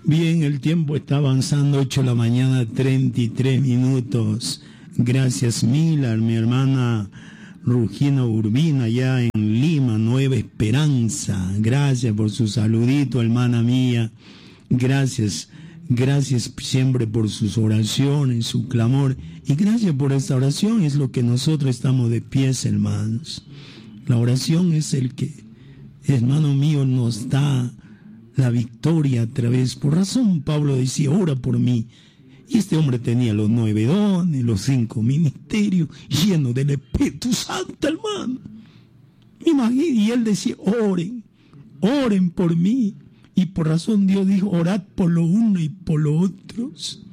Bien, el tiempo está avanzando, 8 de la mañana, 33 minutos. Gracias mil a mi hermana Rugina Urbina, allá en Lima, Nueva Esperanza. Gracias por su saludito, hermana mía. Gracias siempre por sus oraciones, su clamor. Y gracias por esta oración, es lo que nosotros estamos de pies, hermanos. La oración es el que, hermano mío, nos da la victoria a través. Por razón Pablo decía, ora por mí. Y este hombre tenía los 9 dones, los 5 ministerios, lleno del Espíritu Santo, hermano. Imagínate, y él decía, oren por mí. Y por razón Dios dijo, orad por lo uno y por los otros.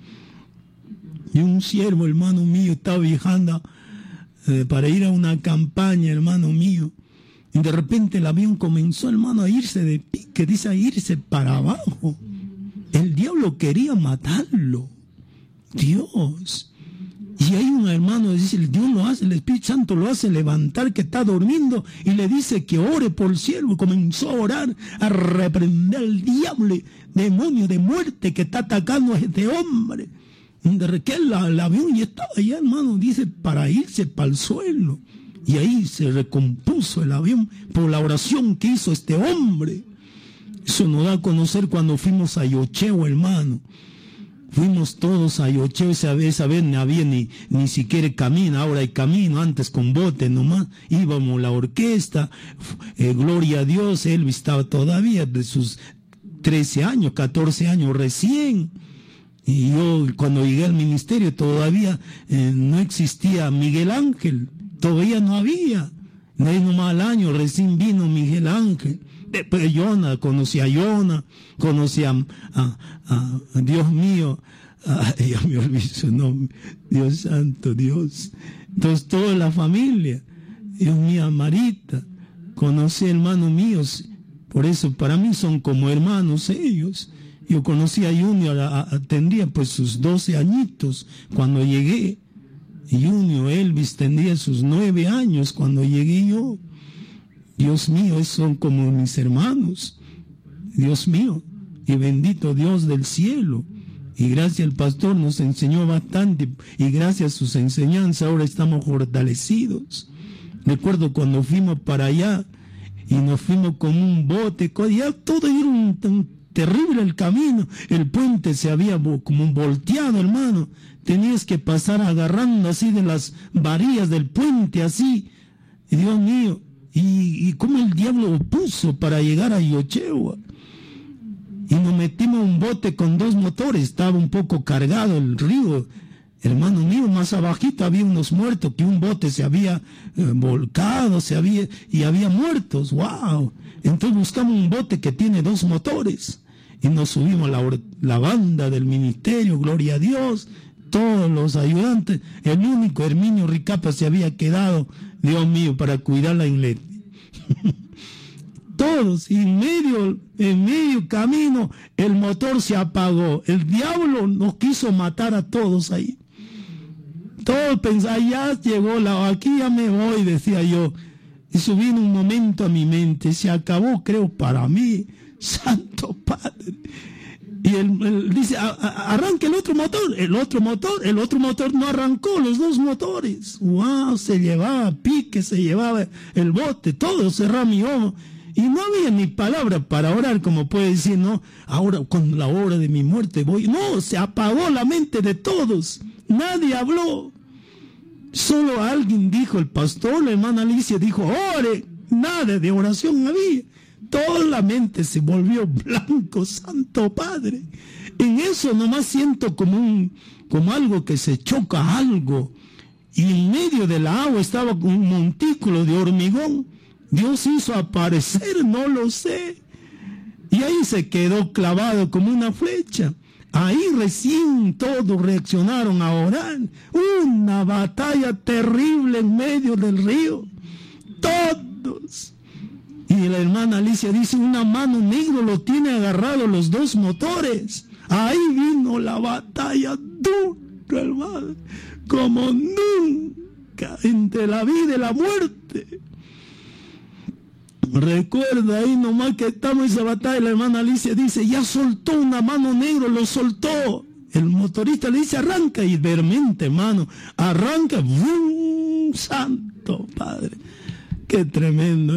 Y un siervo, hermano mío, estaba viajando para ir a una campaña, hermano mío. Y de repente el avión comenzó, hermano, a irse de pique, dice, a irse para abajo. El diablo quería matarlo. Dios. Y hay un hermano, dice, Dios lo hace, el Espíritu Santo lo hace levantar, que está durmiendo, y le dice que ore por el siervo. Y comenzó a orar, a reprender al diablo, demonio de muerte que está atacando a este hombre. De que el avión ya estaba allá, hermano, dice, para irse para el suelo. Y ahí se recompuso el avión por la oración que hizo este hombre. Eso nos da a conocer cuando fuimos a Yocheo, hermano. Fuimos todos a Yocheo, esa vez no había ni siquiera camino, ahora hay camino, antes con bote nomás. Íbamos la orquesta, gloria a Dios, Elvis estaba todavía de sus 13 años, 14 años recién. Y yo cuando llegué al ministerio todavía no existía Miguel Ángel. Todavía no había. De ahí nomás al año recién vino Miguel Ángel. Después conocí a Yona, conocí a Dios mío, ya me olvidé su nombre, Dios santo, Dios. Entonces toda la familia, Dios mío, Marita, conocí hermanos míos, por eso para mí son como hermanos ellos. Yo conocí a Junior, tendría pues sus 12 añitos cuando llegué. Junior, Elvis tendría sus 9 años cuando llegué yo. Dios mío, son como mis hermanos. Dios mío, y bendito Dios del cielo. Y gracias al pastor nos enseñó bastante, y gracias a sus enseñanzas ahora estamos fortalecidos. Recuerdo cuando fuimos para allá, y nos fuimos con un bote, ya todo era tan terrible el camino, el puente se había como volteado, hermano. Tenías que pasar agarrando así de las varillas del puente, así. Y Dios mío, y cómo el diablo opuso para llegar a Yocheo. Y nos metimos en un bote con 2 motores, estaba un poco cargado el río. Hermano mío, más abajito había unos muertos, que un bote se había volcado, y había muertos. ¡Wow! Entonces buscamos un bote que tiene 2 motores. Y nos subimos la banda del ministerio, gloria a Dios, todos los ayudantes. El único Herminio Ricapa se había quedado, Dios mío, para cuidar la iglesia. Todos, en medio camino, el motor se apagó. El diablo nos quiso matar a todos ahí. Todos pensaban, ya llegó aquí ya me voy, decía yo. Eso vino un momento a mi mente, se acabó, creo, para mí. Santo Padre. Y él dice, arranca el otro motor no arrancó, los 2 motores. Wow, se llevaba pique, se llevaba el bote, todo se ramió. Y no había ni palabra para orar, como puede decir, no, ahora con la hora de mi muerte voy. No, se apagó la mente de todos, nadie habló. Solo alguien dijo, el pastor, la hermana Alicia dijo, ore, nada de oración había. Toda la mente se volvió blanco, Santo Padre. En eso nomás siento como algo que se choca algo. Y en medio de la agua estaba un montículo de hormigón. Dios hizo aparecer, no lo sé. Y ahí se quedó clavado como una flecha. Ahí recién todos reaccionaron a orar. Una batalla terrible en medio del río. Todos. Y la hermana Alicia dice, una mano negra lo tiene agarrado los 2 motores. Ahí vino la batalla dura, hermano, como nunca, entre la vida y la muerte. Recuerda ahí nomás que estamos en esa batalla, la hermana Alicia dice, ya soltó una mano negra, lo soltó. El motorista le dice, arranca, y vermente, hermano, arranca, ¡bum! Santo Padre, qué tremendo.